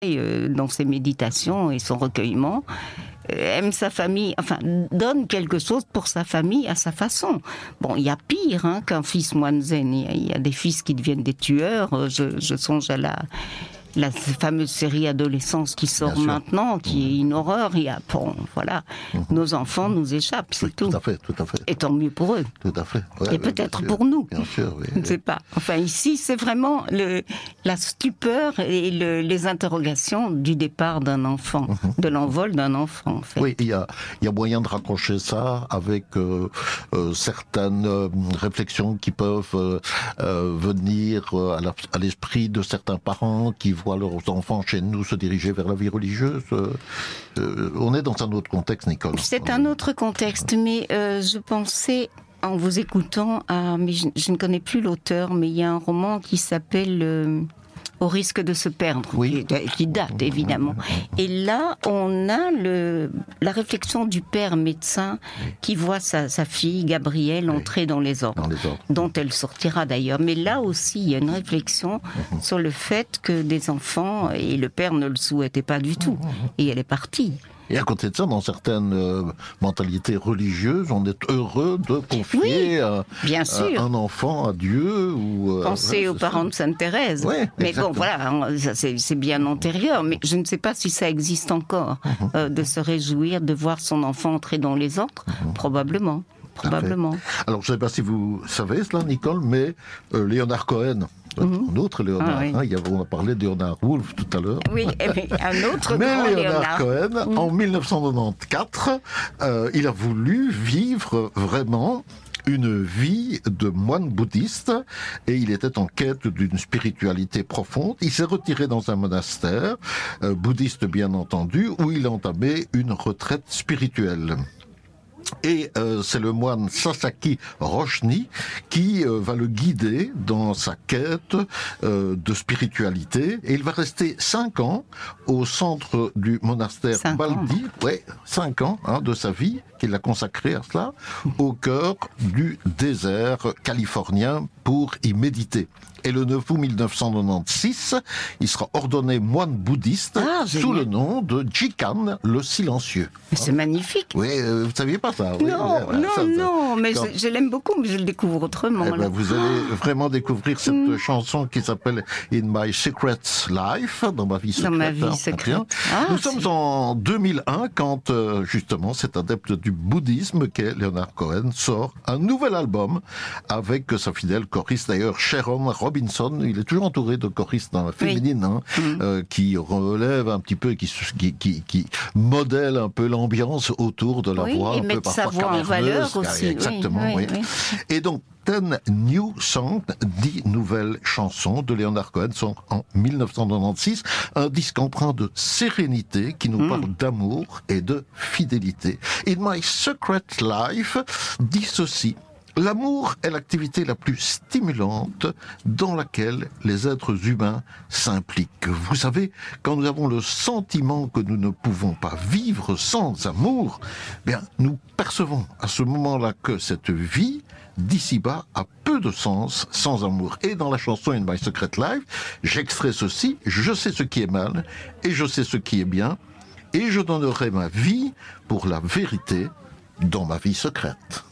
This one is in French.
dans ses méditations et son recueillement, aime sa famille, enfin donne quelque chose pour sa famille à sa façon. Bon, il y a pire qu'un fils moine zen. Il y a des fils qui deviennent des tueurs. Je songe à la fameuse série Adolescence qui sort maintenant, qui est une horreur. Il y a, bon, voilà, nos enfants nous échappent, c'est tout. Tout à fait, tout à fait. Et tant mieux pour eux. Tout à fait. Ouais, et peut-être pour nous. Bien sûr, oui. Je ne sais pas. Enfin, ici, c'est vraiment la stupeur et les interrogations du départ d'un enfant, de l'envol d'un enfant, en fait. Oui, il y a moyen de raccrocher ça avec certaines réflexions qui peuvent venir à l'esprit de certains parents qui voient leurs enfants chez nous se diriger vers la vie religieuse. On est dans un autre contexte, Nicole. C'est un autre contexte, mais je pensais, en vous écoutant, mais je ne connais plus l'auteur, mais il y a un roman qui s'appelle Au risque de se perdre, qui date évidemment. Et là, on a la réflexion du père médecin qui voit sa fille Gabrielle entrer dans les ordres, dont elle sortira d'ailleurs. Mais là aussi, il y a une réflexion sur le fait que des enfants, et le père ne le souhaitait pas du tout, et elle est partie. Et à côté de ça, dans certaines mentalités religieuses, on est heureux de confier un enfant à Dieu. Pensez aux parents de Sainte Thérèse. Ouais, mais exactement. bon, voilà, ça, c'est bien antérieur. Mais je ne sais pas si ça existe encore, de se réjouir de voir son enfant entrer dans les ordres. Probablement. Alors, je ne sais pas si vous savez cela, Nicole, mais Leonard Cohen, un autre Léonard, on a parlé de Léonard Woolf tout à l'heure. Oui, un autre mais grand Leonard Cohen, en 1994, il a voulu vivre vraiment une vie de moine bouddhiste et il était en quête d'une spiritualité profonde. Il s'est retiré dans un monastère, bouddhiste bien entendu, où il a entamé une retraite spirituelle. Et c'est le moine Sasaki Roshni qui va le guider dans sa quête de spiritualité. Et il va rester 5 ans au centre du monastère Baldi. 5 ans de sa vie qu'il a consacré à cela, au cœur du désert californien pour y méditer. Et le 9 août 1996, il sera ordonné moine bouddhiste sous le nom de Jikan le Silencieux. C'est magnifique. Oui, vous ne saviez pas ça? Non, mais je l'aime beaucoup, mais je le découvre autrement. Vous allez vraiment découvrir cette chanson qui s'appelle In My Secret Life, dans ma vie secrète. Dans ma vie secrète. Nous sommes en 2001 quand, justement, cet adepte du bouddhisme qu'est Leonard Cohen sort un nouvel album avec sa fidèle choriste, d'ailleurs, Sharon Robinson. Il est toujours entouré de choristes féminines qui relèvent un petit peu, qui modèlent un peu l'ambiance autour de la voix, un peu parfois sa voix en valeur aussi. Exactement, oui. Et donc, 10 New Songs, 10 nouvelles chansons de Leonard Cohen sont en 1996, un disque empreint de sérénité qui nous parle d'amour et de fidélité. In My Secret Life dit ceci: l'amour est l'activité la plus stimulante dans laquelle les êtres humains s'impliquent. Vous savez, quand nous avons le sentiment que nous ne pouvons pas vivre sans amour, bien, nous percevons à ce moment-là que cette vie d'ici-bas a peu de sens sans amour. Et dans la chanson In My Secret Life, j'extrais ceci: je sais ce qui est mal et je sais ce qui est bien et je donnerai ma vie pour la vérité dans ma vie secrète.